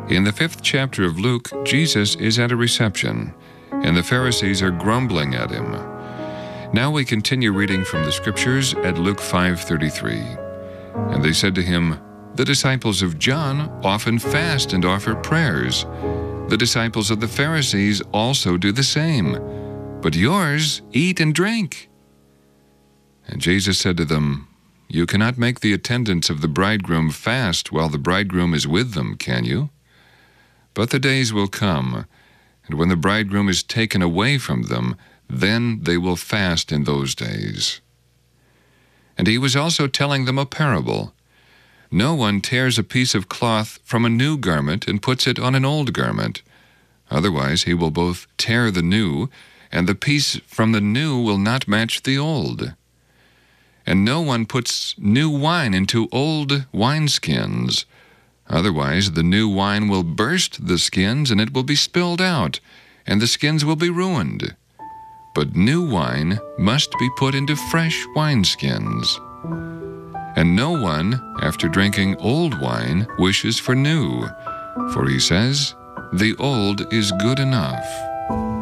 In the 5th chapter of Luke, Jesus is at a reception, and the Pharisees are grumbling at him. Now we continue reading from the Scriptures at Luke 5:33. And they said to him, "The disciples of John often fast and offer prayers. The disciples of the Pharisees also do the same. But yours eat and drink." And Jesus said to them, "You cannot make the attendants of the bridegroom fast while the bridegroom is with them, can you? But the days will come, and when the bridegroom is taken away from them, then they will fast in those days." And he was also telling them a parable. "No one tears a piece of cloth from a new garment and puts it on an old garment. Otherwise he will both tear the new, and the piece from the new will not match the old. And no one puts new wine into old wineskins. Otherwise the new wine will burst the skins, and it will be spilled out, and the skins will be ruined. But new wine must be put into fresh wineskins. And no one, after drinking old wine, wishes for new, for he says, 'The old is good enough.'"